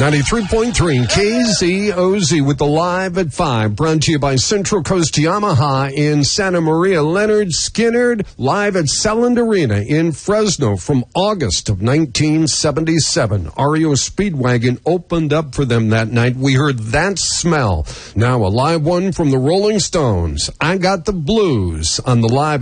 93.3 KZOZ with the Live at 5, brought to you by Central Coast Yamaha in Santa Maria. Leonard Skinnard, live at Selland Arena in Fresno from August of 1977. REO Speedwagon opened up for them that night. We heard That Smell. Now a live one from the Rolling Stones. I Got the Blues on the Live